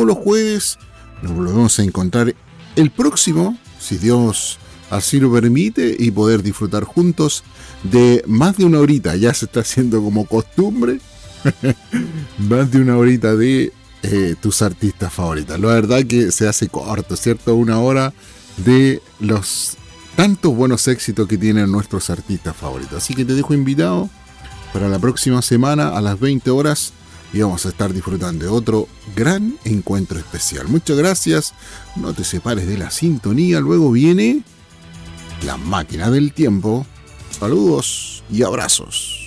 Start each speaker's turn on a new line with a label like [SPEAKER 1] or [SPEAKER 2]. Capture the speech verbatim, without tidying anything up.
[SPEAKER 1] todos los jueves. Nos volvemos a encontrar el próximo, si Dios así lo permite, y poder disfrutar juntos de más de una horita. Ya se está haciendo como costumbre. Más de una horita de eh, tus artistas favoritas. La verdad que se hace corto, ¿cierto? Una hora de los tantos buenos éxitos que tienen nuestros artistas favoritos. Así que te dejo invitado para la próxima semana a las veinte horas y vamos a estar disfrutando de otro gran encuentro especial. Muchas gracias, no te separes de la sintonía. Luego viene La Máquina del Tiempo. Saludos y abrazos.